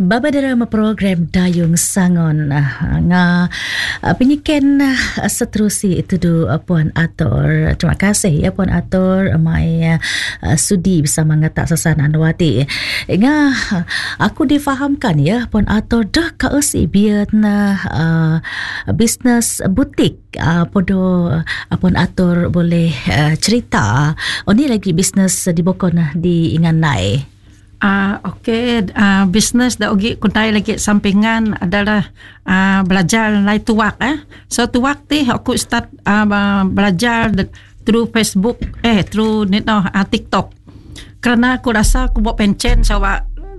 Baba dalam program Dayung Sangon nga penyiken seterusi itu du Puan Ator. Terima kasih ya Puan Ator mai sudi bersama ngatak sasaran wati. Nga aku difahamkan ya Puan Ator dah kausi biar bisnes butik. Podo Puan Ator boleh cerita. Ini lagi bisnes di Bokon di Inganai. Bisnes da ogi kuntai lagi sampingan adalah belajar nilai tuak. So tuak ti aku start belajar through Facebook through TikTok. Kerana aku rasa aku buat pencen sawa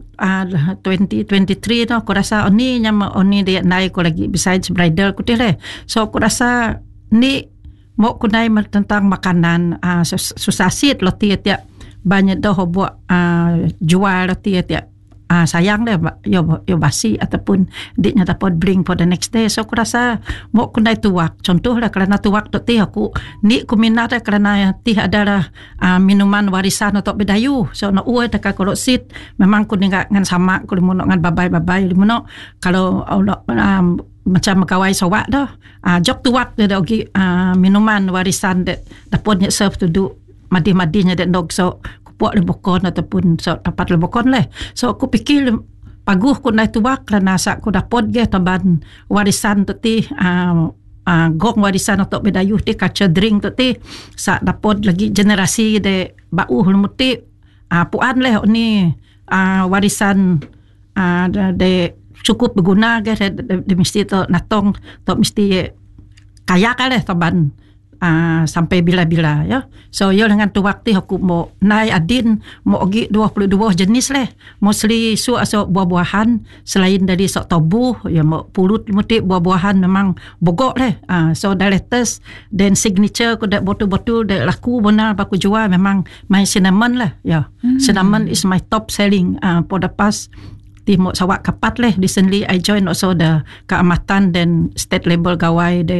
2023 aku rasa oni dia naik aku lagi besides bridal aku tile. So aku rasa ni mau kunai tentang makanan susasit lo tiap banyak dah buat jual tiap sayang deh yo basi ataupun diknya dapat bring for the next day. So aku rasa mau kunai tuak contoh lah kerana tuak tu aku ni ku minat kerana adalah minuman warisan untuk bedayu. So nak tak kalau sit memang ku ngan sama ku limu ngan babai limu kalau macam kawai sawak dah jok tuak dia ogi minuman warisan dek dapatnya serve to do madi-madinya dek dog. So buat lebokon ataupun so dapat lebokon leh. So aku fikir paguh ku naik tuak kerana sak ku dapat ge tambahan warisan tu ti gong warisan untuk bedayu ti culture drink tu ti sak dapat lagi generasi de bau muti puan leh ni warisan de cukup berguna ge de mesti tu natong tu mesti kaya leh tambahan sampai bila-bila ya. So yo dengan tu waktu aku mau naik adin mau pergi 22 jenis leh. Mostly aso buah-buahan selain dari sok tobu ya mau pulut mutik buah-buahan memang bogok leh. So the latest dan signature ku dak botol-botol dak laku benar aku jual memang my cinnamon lah ya. Cinnamon is my top selling for the past Timur Sawak Kapat leh. Recently I join also the keamatan dan state label gawai de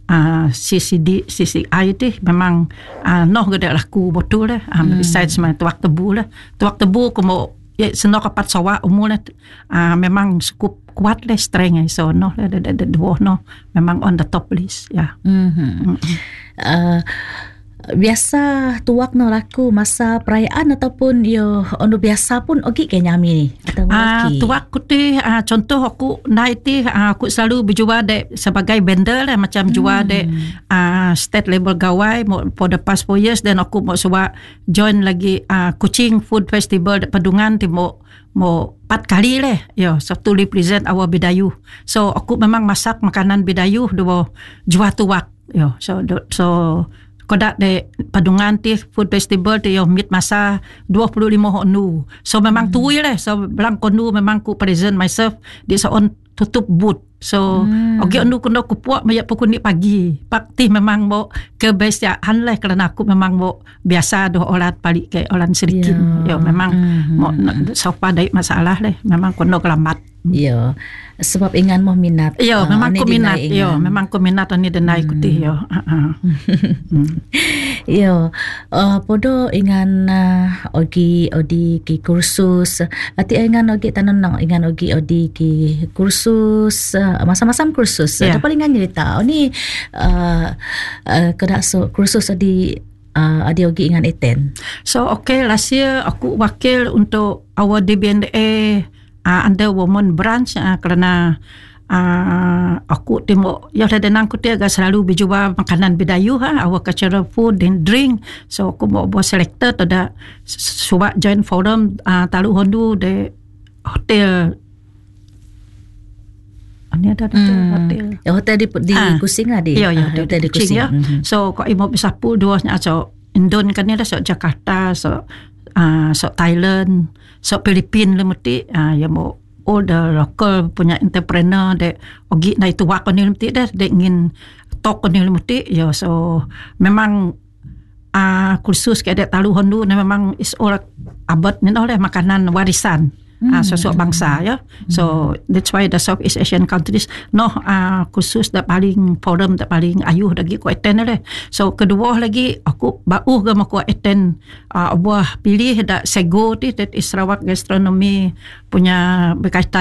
CCI tu memang noh gede laku betul lah. Besides my tuak tebu lah. Tuak tebu aku mau senok kapat sawak umur lah. Memang cukup kuat lah strength. So noh lah dua noh memang on the top list ya. Biasa tuak no laku masa perayaan ataupun yo ono biasa pun ogi ke nyami ni atau lagi tuak ku ti contoh aku naik ti aku selalu berjual dek sebagai vendor lah macam jual dek state label gawai for the past 4 years dan aku mau suat join lagi Kuching Food Festival dek Pedungan ti mau 4 kali leh yo so to represent our Bedayu. So aku memang masak makanan Bedayu dua jual tuak yo so kodak de Padungan ti food festival ti yo meet masa 25 onu. So memang tuwi lah. So belang konu memang ku present myself di on tutup booth. So ogi onu kuno ku puak mayak pukul ni pagi. Pak ti memang mau kebiasaan lah kerana aku memang mau biasa do olat palik ke olan serikin. Yo memang mau sopa dai masalah lah. Memang kuno kelamat. Yo sebab ingan mau minat. Yo memang ku minat. Yo memang ku minat ni denai kuti yo. Yo podo ingan ogi ki kursus. Ati ingan ogi tanang ingan ogi ki kursus masa-masa kursus. Ada paling ingan cerita. Ni kena kursus di adi ogi ingan eten. So okay last year aku wakil untuk our DBNA under woman branch kerana aku tengok ya denang aku agak selalu berjual makanan Bedayu our cultural food and drink. So aku mau buat selected ada subat join forum Talu Hondu de hotel ini ada hotel. Ya hotel di Kusing ada. Ya hotel di Kusing ya. So kau mau bersapu dua so Indon kan ni ada so Jakarta so Thailand so Philippines lemuti ya mau all the local punya entrepreneur de ogi na itu wak ni lemuti de ingin tok ni lemuti ya so memang kursus ke ada Talu Hondu ni memang is all abad ni oleh makanan warisan sesuatu bangsa ya. So that's why the Southeast Asian countries khusus dah paling forum dah paling ayuh lagi ku attend le. So kedua lagi aku bau ke aku attend buah pilih dah sego ti that is Sarawak gastronomy punya berkaitan